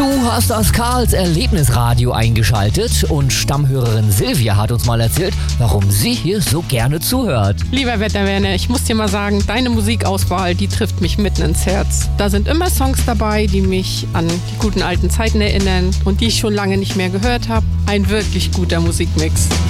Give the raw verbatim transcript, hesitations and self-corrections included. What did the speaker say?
Du hast das Karls Erlebnisradio eingeschaltet und Stammhörerin Silvia hat uns mal erzählt, warum sie hier so gerne zuhört. Lieber Wetterwerner, ich muss dir mal sagen, deine Musikauswahl, die trifft mich mitten ins Herz. Da sind immer Songs dabei, die mich an die guten alten Zeiten erinnern und die ich schon lange nicht mehr gehört habe. Ein wirklich guter Musikmix.